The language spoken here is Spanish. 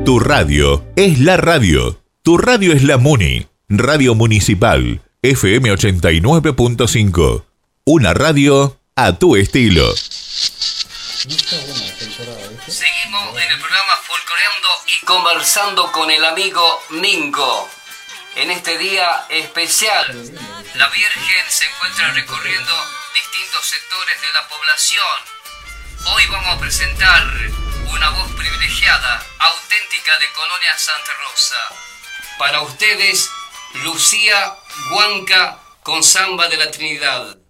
Tu radio es la radio. Tu radio es la Muni. Radio Municipal. FM 89.5. Una radio a tu estilo. Seguimos en el programa Folcloreando y conversando con el amigo Mingo. En este día especial, la Virgen se encuentra recorriendo distintos sectores de la población. Hoy vamos a presentar una voz privilegiada, auténtica de Colonia Santa Rosa. Para ustedes, Lucía Huanca con Samba de la Trinidad.